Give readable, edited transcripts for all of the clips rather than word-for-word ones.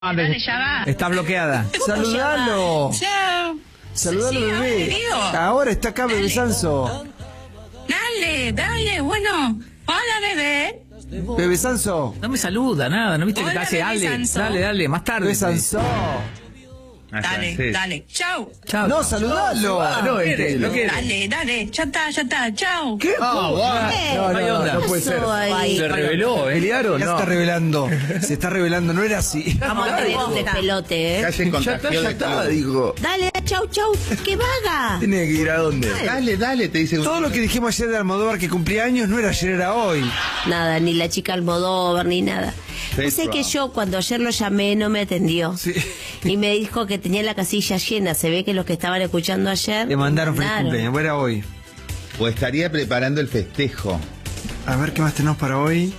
Dale, ya va. Está bloqueada. ¡Saludalo! Chao. ¡Saludalo, Sí, bebé! digo. Ahora está acá, bebé Dale. Sanso. Dale, bueno. Hola, bebé. Bebé Sanso. No me saluda, nada. ¿No viste que te Hola, hace bebé Ale? Sanso. Dale, más tarde. Bebé Sanso. Dale. Chao. Chao. No, saludalo. No quiere. Dale. Ya está. Chao. ¿Qué? No, hay onda. No puede ser. Se reveló, ¿eh? ¿Pelearon? Ya se está revelando. Se está revelando, no era así. Vamos a tener un despelote, ¿eh? Casi contagió de todo. dijo. Dale, chau, que vaga. Tiene que ir a dónde. Dale, te dice. Todo lo que dijimos ayer de Almodóvar que cumplía años no era ayer, era hoy. Nada, ni la chica Almodóvar, ni nada. Sé que yo cuando ayer lo llamé no me atendió. Sí. Y me dijo que tenía la casilla llena. Se ve que los que estaban escuchando ayer... Le mandaron feliz cumpleaños, era hoy. O estaría preparando el festejo. A ver qué más tenemos para hoy.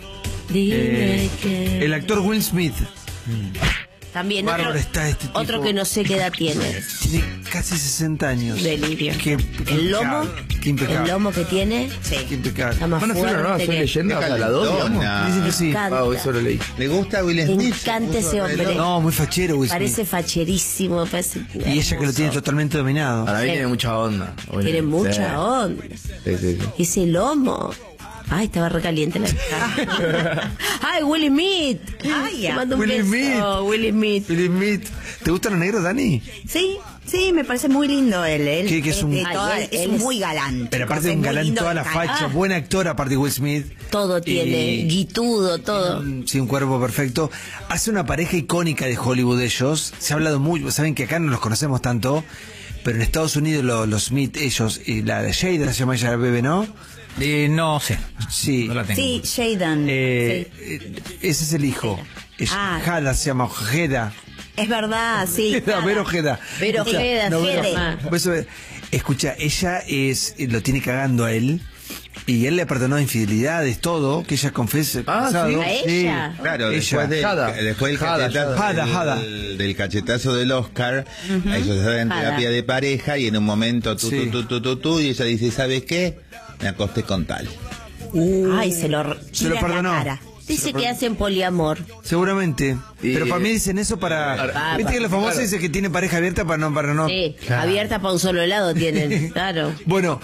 Dime que... El actor Will Smith. También Bárbaro está este tipo. otro que no sé qué edad tiene. Tiene casi 60 años. Delirio. Qué El lomo, Qué impecable. el lomo que tiene, Qué impecable. está más Bueno, fue una nueva, fuerte fue que... leyenda para la 2, digamos. Calentona. Dicen que sí. Encanta. Eso lo leí. ¿Le gusta Will Me Smith? encanta ese hombre. No, muy fachero Will Smith. Parece facherísimo, parece... Y ella que lo tiene totalmente dominado. Para mí Sí. tiene mucha onda. Tiene mucha onda. Sí. Ese lomo. Ay, estaba recaliente la cara. Ay, Will Smith. Ay, te mando un Will beso. Smith. Will Smith. Will Smith. ¿Te gustan los negros, Dani? Sí, me parece muy lindo él. Que es un- Es muy galán. Pero aparte Es de un muy galán lindo toda de la cara. facha, buen actor aparte de Will Smith. Todo tiene, guitudo, todo. Sí, un cuerpo perfecto. Hace una pareja icónica de Hollywood ellos. Se ha hablado mucho, saben que acá no los conocemos tanto, pero en Estados Unidos los Smith, ellos, y la de Jada se llama ella la bebé, ¿no? No sé. Sí. No la tengo. Sí, Shaden. Ese es el hijo. Ah. Jada se llama Jeda. Es verdad, sí. Vero Ojeda. Vero Ojeda, No, Jede. Por eso, escucha, ella lo tiene cagando a él y él le perdonó infidelidades, todo, que ella confese. pasado. ¿sí? ¿A ella? Claro, Ella. después del cachetazo Jada. del cachetazo del Oscar, ellos estaban en Jada. terapia de pareja y en un momento tú, Sí. y ella dice, ¿sabes qué? Me acosté con tal. Ay, se lo Se lo tira en la perdonó. cara. Dice que hacen poliamor. Seguramente. Pero para mí dicen eso para. Viste que los famosos dicen que tiene pareja abierta para no. Sí, abierta para un solo lado tienen, claro. Bueno,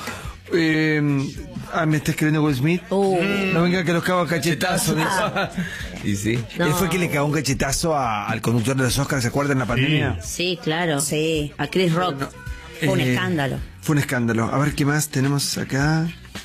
me está escribiendo Will Smith. No venga que los cago a cachetazo. Y sí. No. Él fue quien le cagó un cachetazo al conductor de los Oscars, ¿se acuerdan en la pandemia? Sí, claro. Sí. A Chris Rock. Fue un escándalo. Fue un escándalo. A ver qué más tenemos acá.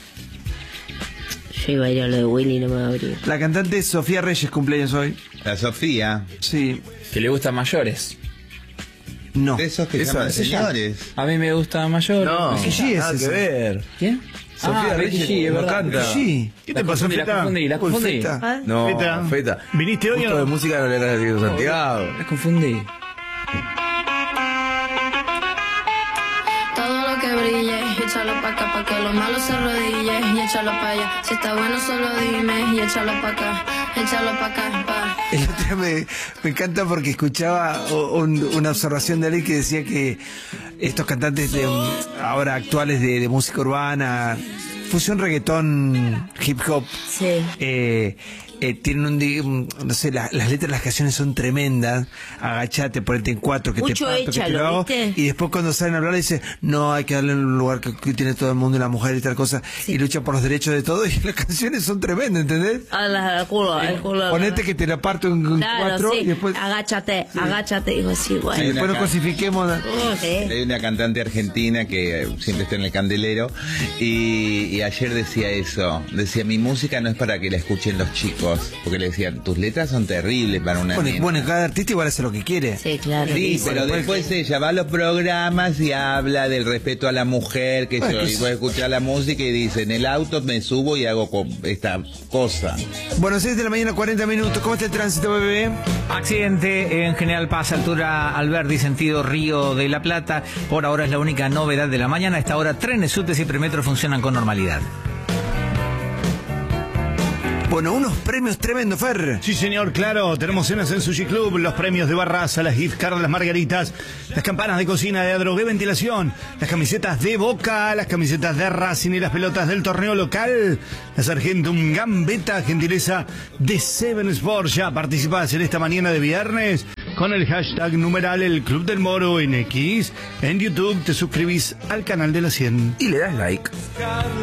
Yo iba a ir a lo de Willy, no me va a abrir. La cantante Sofía Reyes cumpleaños hoy. La Sofía, Sí. Que le gustan mayores. No. de esos que Eso, llaman ese ya. señores. A mí me gusta mayores. No, Becky G es nada que esa. ver. ¿Quién? Sofía Becky Reyes G, es no verdad. canta. Sí. ¿Qué te pasó, La Feta? confundí. Feta. No, Feta. Feta. ¿Viniste hoy o Justo no? de música no le das a Santiago. La confundí. Todo lo que brille, échalo pa' acá pa' que lo malo se arrodille y échalo pa' allá. Si está bueno solo dime y échalo pa' acá pa'. El otro día me encanta porque escuchaba una observación de él que decía que estos cantantes ahora actuales de música urbana, fusión reggaetón, hip hop, Sí. tienen no sé, las letras de las canciones son tremendas. Agachate, ponete en cuatro, que Mucho te parto, que te échalo, lo hago. ¿viste? Y después cuando salen a hablar dice, no, hay que darle un lugar que tiene todo el mundo y la mujer y tal cosa. Y luchan por los derechos de todo y las canciones son tremendas, ¿entendés? El culo. Ponete que te la parto en Claro, cuatro sí. y después... Agáchate. Digo así, Y bueno. después nos acá. cosifiquemos. Hay una cantante argentina que siempre está en el candelero y ayer decía eso, decía mi música no es para que la escuchen los chicos, porque le decían tus letras son terribles para una nena. Bueno, cada artista igual hace lo que quiere. Sí, claro. Sí, pero después ella va a los programas y habla del respeto a la mujer, que Bueno, yo, que y voy a escuchar la música y dice, en el auto me subo y hago esta cosa. Bueno, 6 de la mañana, 40 minutos. ¿Cómo está el tránsito, bebé? Accidente en General Paz, altura Alberdi, sentido Río de la Plata. Por ahora es la única novedad de la mañana. A esta hora trenes, subtes y premetro funcionan con normalidad. Bueno, unos premios tremendos, Fer. Sí, señor, claro. Tenemos cenas en Sushi Club, los premios de Barraza, las gift cards, las margaritas, las campanas de cocina de Adrogué Ventilación, las camisetas de Boca, las camisetas de Racing y las pelotas del torneo local. Las Argentum Gambetta, gentileza de Seven Sports. Ya participás en esta mañana de viernes con el hashtag numeral El Club del Moro en X. En YouTube te suscribís al canal de la 100. Y le das like.